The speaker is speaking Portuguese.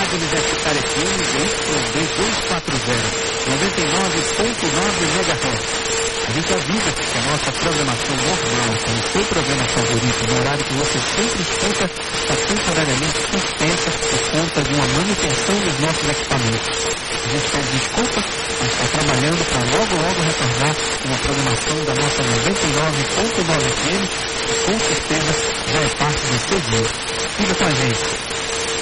Rádio Universitária FM, ZYD240, 99.9 MHz. A gente avisa que a nossa programação normal, como o seu programa favorito, no horário que você sempre escuta, está temporariamente suspensa por conta de uma manutenção dos nossos equipamentos. A gente pede desculpa, mas está trabalhando para logo retornar com a programação da nossa 99.9 FM, que com certeza já é parte do seu dia. Fica com a gente.